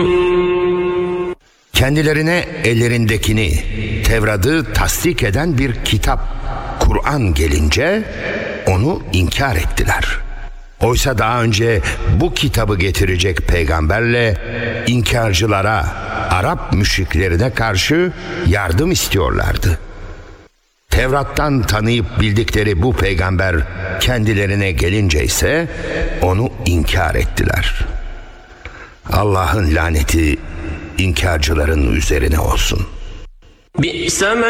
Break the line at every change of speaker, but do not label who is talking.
Kendilerine ellerindekini, Tevrat'ı tasdik eden bir kitap, Kur'an gelince onu inkar ettiler. Oysa daha önce bu kitabı getirecek peygamberle inkarcılara, Arap müşriklerine karşı yardım istiyorlardı. Tevrat'tan tanıyıp bildikleri bu peygamber kendilerine gelince ise onu inkar ettiler. Allah'ın laneti inkarcıların üzerine olsun.